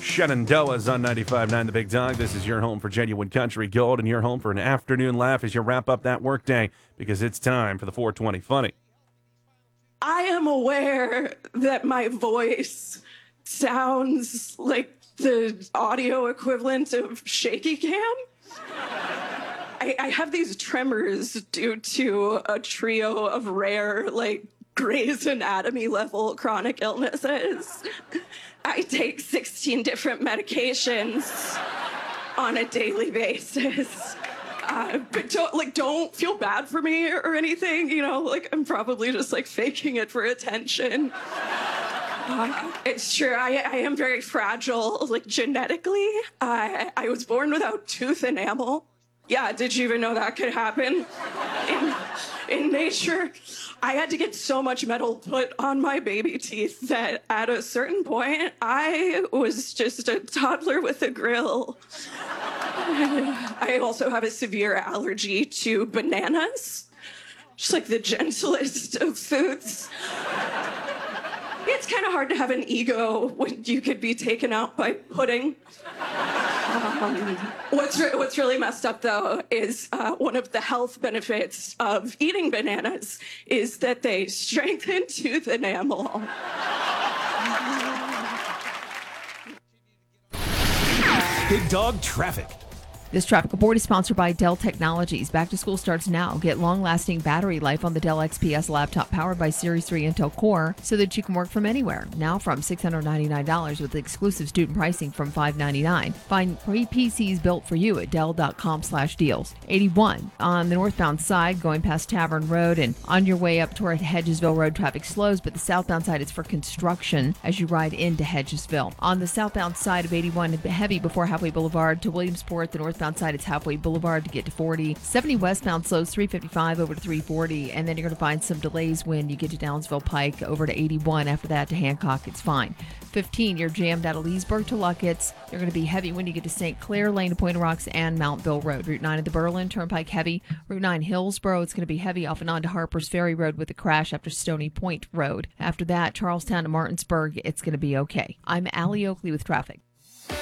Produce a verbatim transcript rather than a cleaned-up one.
Shenandoah's on ninety-five point nine The Big Dog. This is your home for genuine country gold and your home for an afternoon laugh as you wrap up that workday because it's time for the four twenty Funny. I am aware that my voice sounds like the audio equivalent of shaky cam. I, I have these tremors due to a trio of rare, like, Grey's Anatomy level chronic illnesses. I take sixteen different medications on a daily basis. Uh, but don't, like, don't feel bad for me or anything, you know, like, I'm probably just, like, faking it for attention. Uh, it's true, I, I am very fragile, like, genetically. Uh, I was born without tooth enamel. Yeah, did you even know that could happen in, in nature? I had to get so much metal put on my baby teeth that at a certain point, I was just a toddler with a grill. I also have a severe allergy to bananas, just like the gentlest of foods. It's kind of hard to have an ego when you could be taken out by pudding. Um, what's re- what's really messed up, though, is uh, one of the health benefits of eating bananas is that they strengthen tooth enamel. Big Dog Traffic. This traffic report is sponsored by Dell Technologies. Back to school starts now. Get long-lasting battery life on the Dell X P S laptop powered by Series three Intel Core so that you can work from anywhere. Now from six hundred ninety-nine dollars with exclusive student pricing from five hundred ninety-nine dollars. Find free P Cs built for you at Dell.com slash deals. eighty-one on the northbound side going past Tavern Road and on your way up toward Hedgesville Road, traffic slows, but the southbound side is for construction as you ride into Hedgesville. On the southbound side of eighty-one, heavy before Halfway Boulevard to Williamsport. The northbound side it's Halfway Boulevard to get to forty. seventy westbound slows three fifty-five over to three forty, and then you're going to find some delays when you get to Downsville Pike over to eighty-one. After that to Hancock, it's fine. fifteen, you're jammed out of Leesburg to Luckett's. You're going to be heavy when you get to Saint Clair Lane to Point Rocks and Mountville Road. Route nine at the Berlin Turnpike heavy. Route nine Hillsboro, it's going to be heavy off and on to Harper's Ferry Road with a crash after Stony Point Road. After that, Charlestown to Martinsburg, it's going to be okay. I'm Allie Oakley with traffic.